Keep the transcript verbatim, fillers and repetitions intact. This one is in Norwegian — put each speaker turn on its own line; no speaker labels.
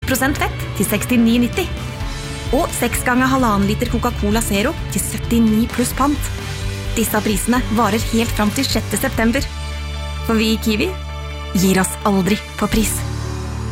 prosent fett til sekstini nitti. Og seks ganger halvannen liter Coca-Cola Zero til syttini pluss pant. Disse prisene varer helt fram til sjette september. For vi i Kiwi gir oss aldri på pris.